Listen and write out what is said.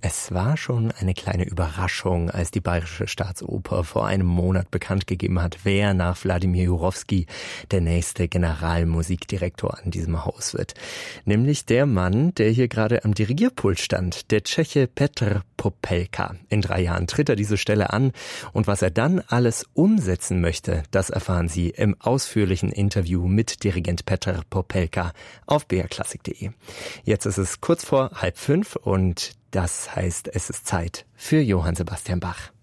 Es war schon eine kleine Überraschung, als die Bayerische Staatsoper vor einem Monat bekannt gegeben hat, wer nach Wladimir Jurowski der nächste Generalmusikdirektor an diesem Haus wird. Nämlich der Mann, der hier gerade am Dirigierpult stand, der Tscheche Petr Popelka. In 3 Jahren tritt er diese Stelle an und was er dann alles umsetzen möchte, das erfahren Sie im ausführlichen Interview mit Dirigent Petr Popelka auf brklassik.de. Jetzt ist es kurz vor 4:30 und das heißt, es ist Zeit für Johann Sebastian Bach.